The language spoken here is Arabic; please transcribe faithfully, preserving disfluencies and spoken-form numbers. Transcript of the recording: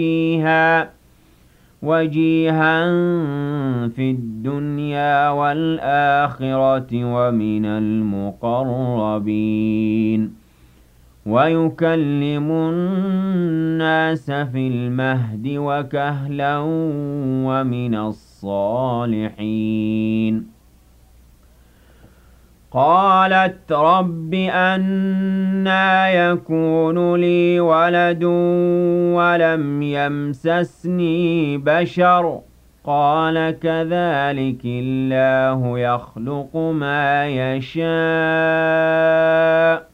فيها وجيها في الدنيا والآخرة ومن المقربين ويكلم الناس في المهد وكهلا ومن الصالحين قالت رب أنى يكون لي ولد ولم يمسسني بشر قال كذلك الله يخلق ما يشاء